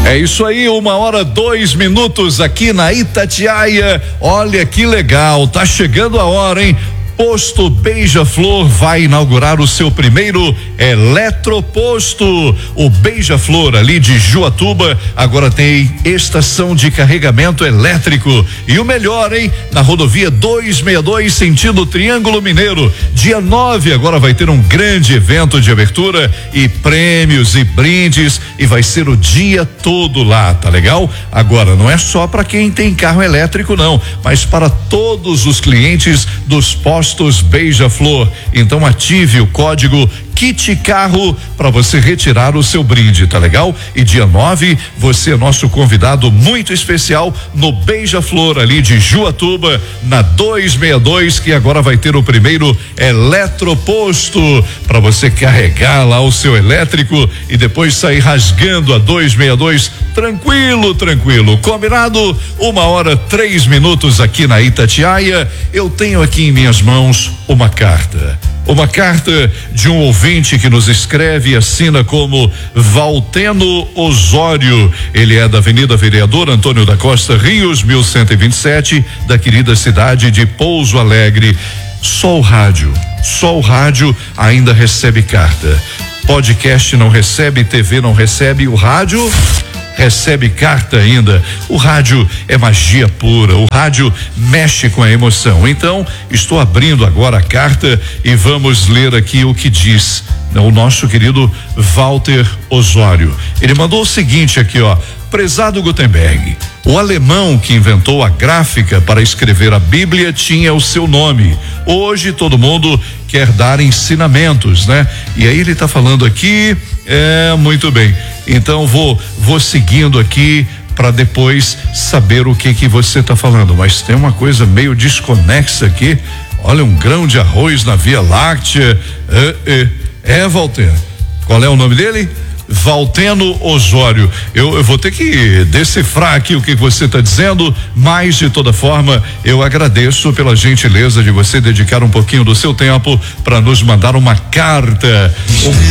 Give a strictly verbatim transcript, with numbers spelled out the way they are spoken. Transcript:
É isso aí, uma hora, dois minutos aqui na Itatiaia. Olha que legal, tá chegando a hora, hein? Posto Beija-Flor vai inaugurar o seu primeiro eletroposto. O Beija-Flor ali de Juatuba agora tem estação de carregamento elétrico. E o melhor, hein? Na rodovia duzentos e sessenta e dois, sentido Triângulo Mineiro. Dia nove agora vai ter um grande evento de abertura e prêmios e brindes e vai ser o dia todo lá, tá legal? Agora não é só para quem tem carro elétrico não, mas para todos os clientes dos postos Beija-Flor. Então ative o código Kit Carro para você retirar o seu brinde, tá legal? E dia nove, você é nosso convidado muito especial no Beija-Flor ali de Juatuba, na duzentos e sessenta e dois, que agora vai ter o primeiro eletroposto para você carregar lá o seu elétrico e depois sair rasgando a duzentos e sessenta e dois tranquilo, tranquilo. Combinado? Uma hora, três minutos aqui na Itatiaia. Eu tenho aqui em minhas mãos uma carta. Uma carta de um ouvinte que nos escreve e assina como Valteno Osório. Ele é da Avenida Vereador Antônio da Costa Rios, mil cento e vinte e sete, da querida cidade de Pouso Alegre. Só o rádio, só o rádio ainda recebe carta. Podcast não recebe, T V não recebe, o rádio recebe carta ainda. O rádio é magia pura, o rádio mexe com a emoção. Então, estou abrindo agora a carta e vamos ler aqui o que diz o nosso querido Walter Osório. Ele mandou o seguinte aqui, ó: prezado Gutenberg, o alemão que inventou a gráfica para escrever a Bíblia tinha o seu nome. Hoje todo mundo quer dar ensinamentos, né? E aí ele está falando aqui, é, muito bem. Então vou vou seguindo aqui para depois saber o que que você está falando, mas tem uma coisa meio desconexa aqui. Olha, um grão de arroz na Via Láctea. É, é, é Walter. Qual é o nome dele? Valteno Osório. Eu, eu vou ter que decifrar aqui o que você está dizendo, mas de toda forma eu agradeço pela gentileza de você dedicar um pouquinho do seu tempo para nos mandar uma carta. Um